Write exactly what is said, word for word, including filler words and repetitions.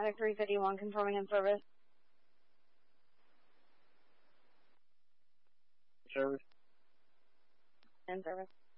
Medic three fifty-one confirming in service. Service. In service.